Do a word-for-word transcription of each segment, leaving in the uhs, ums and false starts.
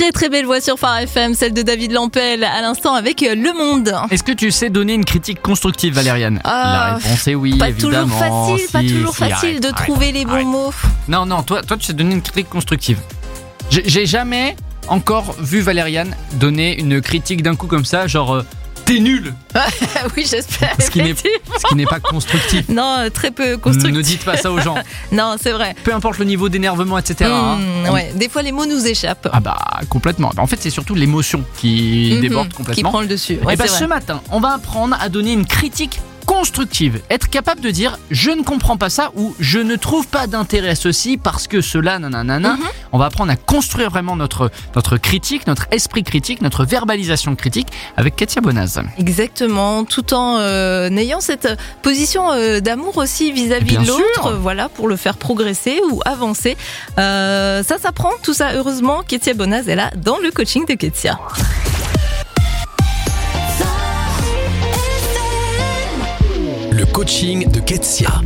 Très très belle voix sur Phare F M, celle de David Lampel à l'instant avec Le Monde. Est-ce que tu sais donner une critique constructive, Valériane? Ah, La réponse est oui, pas évidemment. Toujours facile, si, pas toujours si, facile arrête, de arrête, trouver les bons arrête. mots. Non, non, toi, toi tu sais donner une critique constructive. J'ai, j'ai jamais encore vu Valériane donner une critique d'un coup comme ça, genre euh, t'es nul. Oui, j'espère. Ce qui n'est, ce qui n'est pas constructif. Non, euh, très peu constructif. Ne dites pas ça aux gens. Non, c'est vrai. Peu importe le niveau d'énervement, et cetera. Mmh, hein. ouais. Des fois, les mots nous échappent. Ah bah complètement. En fait, c'est surtout l'émotion qui Mmh, déborde qui complètement. prend le dessus. Ouais, Et bah c'est ce vrai. matin, on va apprendre à donner une critique constructive, être capable de dire je ne comprends pas ça ou je ne trouve pas d'intérêt à ceci parce que cela nanana. Mhm. On va apprendre à construire vraiment notre notre critique, notre esprit critique, notre verbalisation critique avec Katia Bonaz. Exactement, tout en euh, ayant cette position euh, d'amour aussi vis-à-vis Bien de l'autre, sûr. voilà, pour le faire progresser ou avancer. Euh, ça s'apprend, tout ça, heureusement. Katia Bonaz est là dans le coaching de Katia. Le coaching de Ketsia.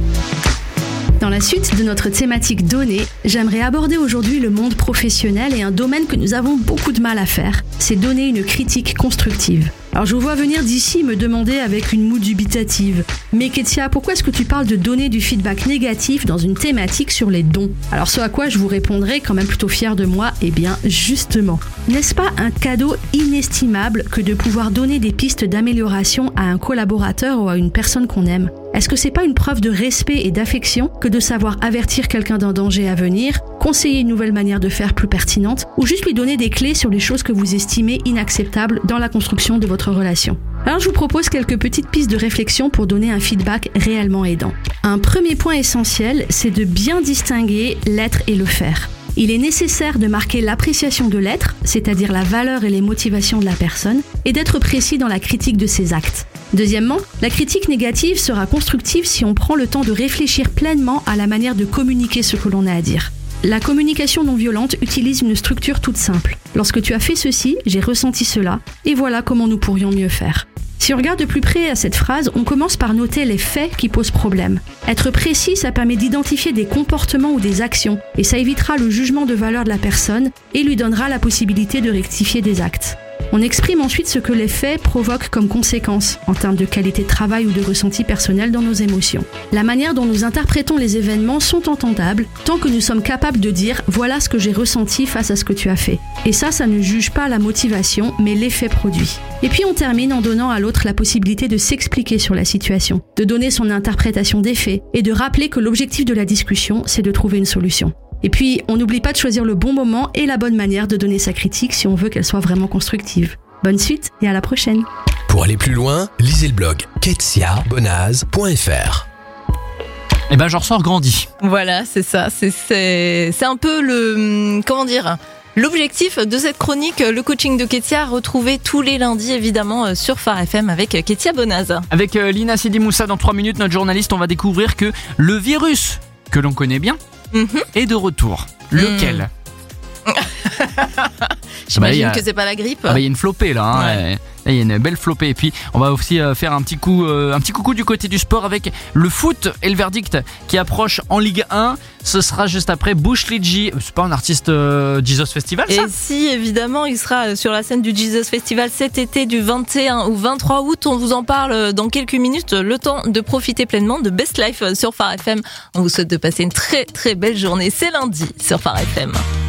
Dans la suite de notre thématique données, j'aimerais aborder aujourd'hui le monde professionnel et un domaine que nous avons beaucoup de mal à faire, c'est donner une critique constructive. Alors je vous vois venir d'ici me demander avec une moue dubitative « Mais Ketsia, pourquoi est-ce que tu parles de donner du feedback négatif dans une thématique sur les dons ?» Alors ce à quoi je vous répondrai, quand même plutôt fier de moi, eh bien justement. N'est-ce pas un cadeau inestimable que de pouvoir donner des pistes d'amélioration à un collaborateur ou à une personne qu'on aime ? Est-ce que c'est pas une preuve de respect et d'affection que de savoir avertir quelqu'un d'un danger à venir, conseiller une nouvelle manière de faire plus pertinente, ou juste lui donner des clés sur les choses que vous estimez inacceptables dans la construction de votre relation ? Alors je vous propose quelques petites pistes de réflexion pour donner un feedback réellement aidant. Un premier point essentiel, c'est de bien distinguer l'être et le faire. Il est nécessaire de marquer l'appréciation de l'être, c'est-à-dire la valeur et les motivations de la personne, et d'être précis dans la critique de ses actes. Deuxièmement, la critique négative sera constructive si on prend le temps de réfléchir pleinement à la manière de communiquer ce que l'on a à dire. La communication non violente utilise une structure toute simple. Lorsque tu as fait ceci, j'ai ressenti cela, et voilà comment nous pourrions mieux faire. Si on regarde de plus près à cette phrase, on commence par noter les faits qui posent problème. Être précis, ça permet d'identifier des comportements ou des actions, et ça évitera le jugement de valeur de la personne et lui donnera la possibilité de rectifier des actes. On exprime ensuite ce que les faits provoquent comme conséquence, en termes de qualité de travail ou de ressenti personnel dans nos émotions. La manière dont nous interprétons les événements sont entendables, tant que nous sommes capables de dire « voilà ce que j'ai ressenti face à ce que tu as fait ». Et ça, ça ne juge pas la motivation, mais l'effet produit. Et puis on termine en donnant à l'autre la possibilité de s'expliquer sur la situation, de donner son interprétation des faits, et de rappeler que l'objectif de la discussion, c'est de trouver une solution. Et puis, on n'oublie pas de choisir le bon moment et la bonne manière de donner sa critique si on veut qu'elle soit vraiment constructive. Bonne suite et à la prochaine. Pour aller plus loin, lisez le blog ketsia bonaz point f r. Et ben je ressors grandi. Voilà, c'est ça. C'est, c'est, c'est un peu le... Comment dire ? L'objectif de cette chronique, le coaching de Katia, retrouvé tous les lundis évidemment sur Phare F M avec Katia Bonaz. Avec euh, Lina Sidi Moussa dans trois minutes, notre journaliste, on va découvrir que le virus que l'on connaît bien Mm-hmm. est de retour. Lequel ? J'imagine bah, a... que c'est pas la grippe. Ah bah, il y a une flopée là, hein. Ouais. Là, il y a une belle flopée. Et puis on va aussi euh, faire un petit coup, euh, un petit coucou du côté du sport avec le foot et le verdict qui approche en Ligue un. Ce sera juste après Bush Lidji. C'est pas un artiste euh, Jesus Festival ça ? Et si évidemment il sera sur la scène du Jesus Festival cet été du vingt et un au vingt-trois août. On vous en parle dans quelques minutes. Le temps de profiter pleinement de Best Life sur Phare F M. On vous souhaite de passer une très très belle journée. C'est lundi sur Phare F M.